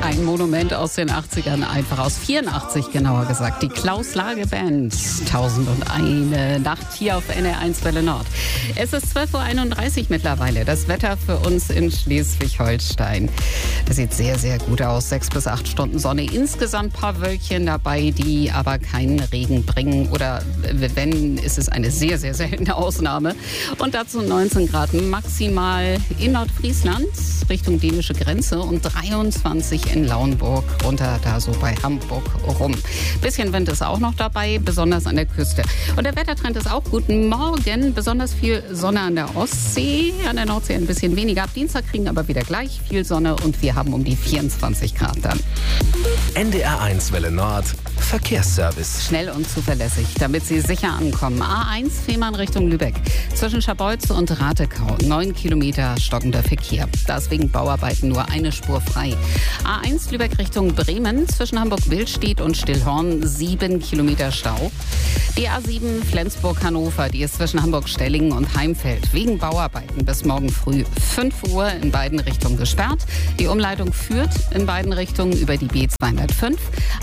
Ein Monument aus den 80ern, einfach aus 84 genauer gesagt. Die Klaus-Lage-Band, 1001 Nacht hier auf NR1 Welle Nord. Es ist 12.31 Uhr mittlerweile. Das Wetter für uns in Schleswig-Holstein. Das sieht sehr, sehr gut aus. 6 bis 8 Stunden Sonne. Insgesamt ein paar Wölkchen dabei, die aber keinen Regen bringen. Oder wenn, ist es eine sehr, sehr seltene Ausnahme. Und dazu 19 Grad maximal in Nordfriesland Richtung dänische Grenze und 23 in Lauenburg runter da so bei Hamburg rum. Bisschen Wind ist auch noch dabei, besonders an der Küste. Und der Wettertrend ist auch gut. Morgen besonders viel Sonne an der Ostsee, an der Nordsee ein bisschen weniger. Ab Dienstag kriegen aber wieder gleich viel Sonne und wir haben um die 24 Grad dann. NDR1 Welle Nord, Verkehrsservice. Schnell und zuverlässig, damit Sie sicher ankommen. A1 Fehmarn Richtung Lübeck. Zwischen Scharbeutz und Ratekau 9 Kilometer stockender Verkehr. Da ist wegen Bauarbeiten nur eine Spur frei. A1 Lübeck Richtung Bremen. Zwischen Hamburg-Wildstedt und Stillhorn 7 Kilometer Stau. Die A7 Flensburg-Hannover, die ist zwischen Hamburg-Stellingen und Heimfeld. Wegen Bauarbeiten bis morgen früh 5 Uhr in beiden Richtungen gesperrt. Die Umleitung führt in beiden Richtungen über die B205,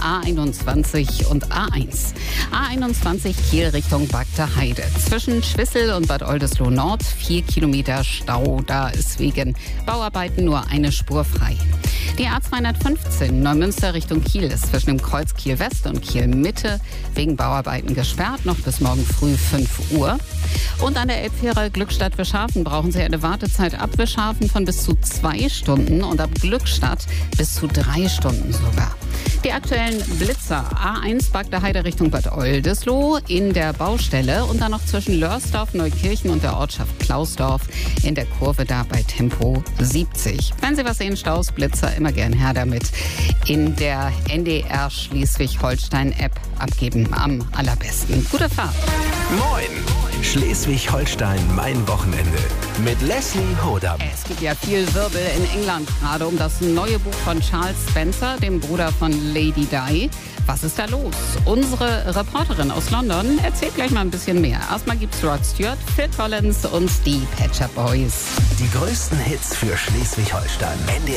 A21 und A1. A21 Kiel Richtung Bagter Heide. Zwischen Schwissel und Bad Oldesloe Nord 4 Kilometer Stau. Da ist wegen Bauarbeiten nur eine Spur frei. Die A215 Neumünster Richtung Kiel ist zwischen dem Kreuz Kiel West und Kiel Mitte wegen Bauarbeiten gesperrt, noch bis morgen früh 5 Uhr. Und an der Elbfähre Glückstadt-Wischhafen brauchen Sie eine Wartezeit ab Wischhafen von bis zu 2 Stunden und ab Glückstadt bis zu 3 Stunden sogar. Die aktuellen Blitzer A1 Bagter Heide Richtung Bad Oldesloe in der Baustelle und dann noch zwischen Lörsdorf, Neukirchen und der Ortschaft Klausdorf in der Kurve da bei Tempo 70. Wenn Sie was sehen, Staus, Blitzer, immer gern her damit in der NDR Schleswig-Holstein-App abgeben. Am allerbesten. Gute Fahrt. Moin! Schleswig-Holstein, mein Wochenende. Mit Leslie Hodam. Es gibt ja viel Wirbel in England gerade um das neue Buch von Charles Spencer, dem Bruder von Lady Di. Was ist da los? Unsere Reporterin aus London erzählt gleich mal ein bisschen mehr. Erstmal gibt's Rod Stewart, Phil Collins und die Pet Shop Boys. Die größten Hits für Schleswig-Holstein.